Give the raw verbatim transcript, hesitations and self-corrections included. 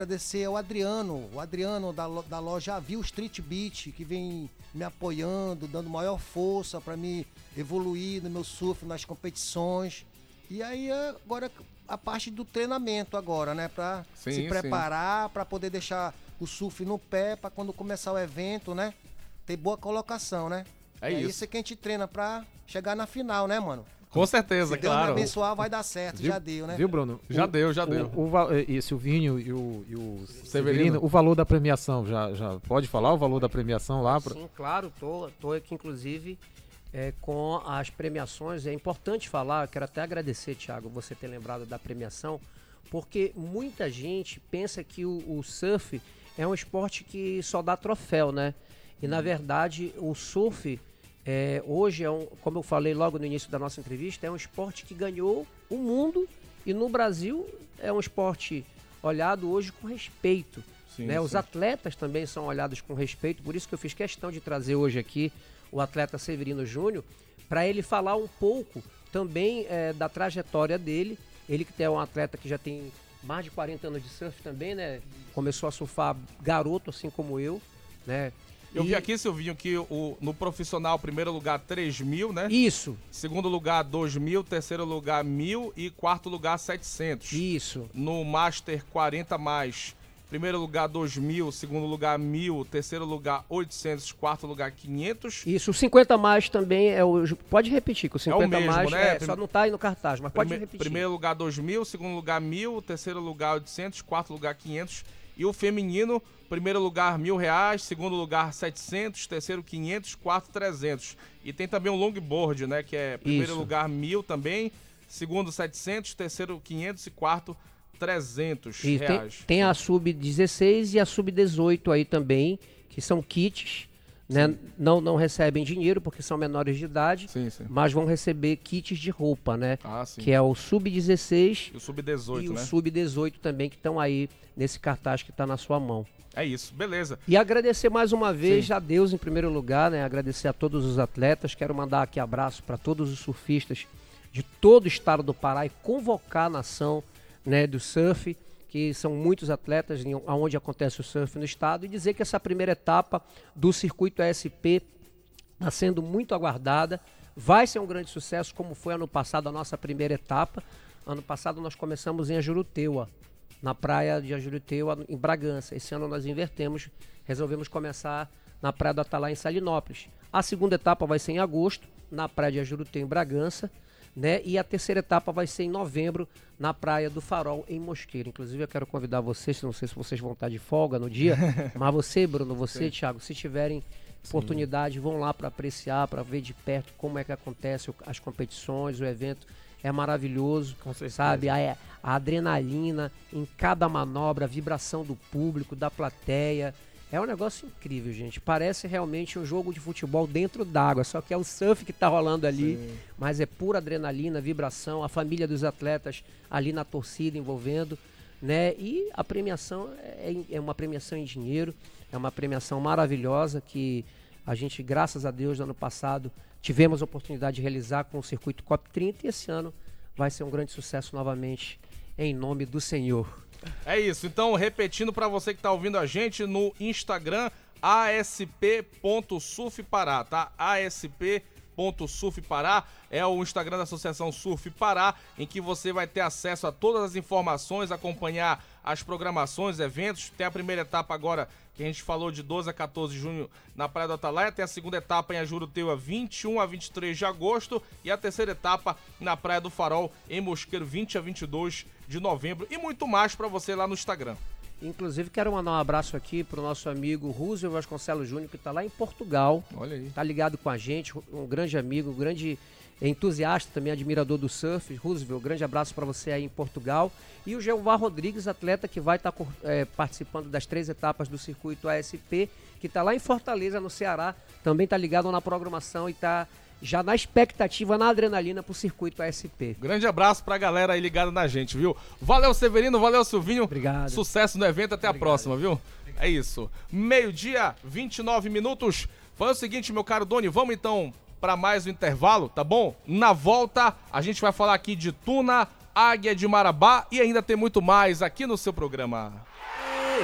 Agradecer ao Adriano, o Adriano da, da loja Avil Street Beat, que vem me apoiando, dando maior força para me evoluir no meu surf, nas competições. E aí agora a parte do treinamento agora, né? Para se preparar, para poder deixar o surf no pé, para quando começar o evento, né? Ter boa colocação, né? É, é isso. isso que a gente treina para chegar na final, né, mano? Com certeza, Se Deus claro. me abençoar, vai dar certo. Viu, já deu, né? Viu, Bruno? Já o, deu, já o, deu. O, o, e o Silvinho e o, e o Severino. Severino, o valor da premiação, já, já pode falar o valor da premiação lá? Pra... Sim, claro, tô, tô aqui inclusive é, com as premiações. É importante falar, quero até agradecer, Thiago, você ter lembrado da premiação, porque muita gente pensa que o, o surf é um esporte que só dá troféu, né? E na verdade o surf... É, hoje, é um, como eu falei logo no início da nossa entrevista, é um esporte que ganhou o mundo e no Brasil é um esporte olhado hoje com respeito. Sim, né? Sim. Os atletas também são olhados com respeito, por isso que eu fiz questão de trazer hoje aqui o atleta Severino Júnior, para ele falar um pouco também é, da trajetória dele. Ele que é um atleta que já tem mais de quarenta anos de surf também, né? Começou a surfar garoto, assim como eu, né? Eu e... vi aqui, Silvinho, que o, no profissional, primeiro lugar, três mil, né? Isso. Segundo lugar, dois mil. Terceiro lugar, mil. E quarto lugar, setecentos. Isso. No Master, quarenta mais. Primeiro lugar, dois mil. Segundo lugar, mil. Terceiro lugar, oitocentos. Quarto lugar, quinhentos. Isso. O cinquenta mais também é o... Pode repetir, que o cinquenta é o mesmo, mais né? é, só não tá aí no cartaz, mas pode Prime... repetir. Primeiro lugar, dois mil. Segundo lugar, mil. Terceiro lugar, oitocentos. Quarto lugar, quinhentos. E o feminino, primeiro lugar mil reais, segundo lugar setecentos, terceiro quinhentos, quarto trezentos. E tem também o longboard, né, que é primeiro Isso. lugar mil também, segundo setecentos, terceiro quinhentos e quarto trezentos e reais. Tem, tem a sub dezesseis e a sub dezoito aí também, que são kits, né? Não, não recebem dinheiro porque são menores de idade, sim, sim. mas vão receber kits de roupa, né? Ah, sim. Que é o sub dezesseis e o sub dezoito, e né? o sub dezoito também, que estão aí nesse cartaz que está na sua mão. É isso, beleza. E agradecer mais uma vez sim. a Deus em primeiro lugar, né? Agradecer a todos os atletas. Quero mandar aqui abraço para todos os surfistas de todo o estado do Pará e convocar a nação, né, do surf, que são muitos atletas onde acontece o surf no estado, e dizer que essa primeira etapa do circuito A S P está sendo muito aguardada, vai ser um grande sucesso, como foi ano passado a nossa primeira etapa. Ano passado nós começamos em Ajuruteua, na praia de Ajuruteua, em Bragança. Esse ano nós invertemos, resolvemos começar na praia do Atalá, em Salinópolis. A segunda etapa vai ser em agosto, na praia de Ajuruteua, em Bragança, né? E a terceira etapa vai ser em novembro, na Praia do Farol, em Mosqueiro. Inclusive, eu quero convidar vocês, não sei se vocês vão estar de folga no dia, mas você, Bruno, você, Sim. Thiago, se tiverem oportunidade, vão lá para apreciar, para ver de perto como é que acontece as competições, o evento é maravilhoso, sabe? A, a adrenalina em cada manobra, a vibração do público, da plateia. É um negócio incrível, gente. Parece realmente um jogo de futebol dentro d'água, só que é o surf que tá rolando ali, Sim. mas é pura adrenalina, vibração, a família dos atletas ali na torcida envolvendo, né? E a premiação é, é uma premiação em dinheiro, é uma premiação maravilhosa que a gente, graças a Deus, no ano passado tivemos a oportunidade de realizar com o circuito COP trinta e esse ano vai ser um grande sucesso novamente, em nome do Senhor. É isso, então repetindo para você que tá ouvindo a gente no Instagram, A S P ponto surf pará, tá? A S P ponto surf pará é o Instagram da Associação Surf Pará, em que você vai ter acesso a todas as informações, acompanhar as programações, eventos. Tem a primeira etapa agora, que a gente falou, de doze a quatorze de junho na Praia do Atalaia. Tem a segunda etapa em Ajuruteua, vinte e um a vinte e três de agosto. E a terceira etapa na Praia do Farol, em Mosqueiro, vinte a vinte e dois de novembro. E muito mais para você lá no Instagram. Inclusive, quero mandar um abraço aqui pro nosso amigo Roosevelt Vasconcelos Júnior, que está lá em Portugal. Olha aí. Tá ligado com a gente, um grande amigo, um grande entusiasta, também admirador do surf. Roosevelt, um grande abraço para você aí em Portugal. E o Jeová Rodrigues, atleta que vai estar tá, é, participando das três etapas do circuito A S P, que está lá em Fortaleza, no Ceará. Também tá ligado na programação e tá já na expectativa, na adrenalina pro circuito A S P. Grande abraço pra galera aí ligada na gente, viu? Valeu, Severino, valeu, Silvinho. Obrigado. Sucesso no evento, até Obrigado. a próxima, viu? Obrigado. É isso. Meio-dia, vinte e nove minutos. Foi o seguinte, meu caro Doni, vamos então para mais um intervalo, tá bom? Na volta, a gente vai falar aqui de tuna, águia de Marabá e ainda tem muito mais aqui no seu programa.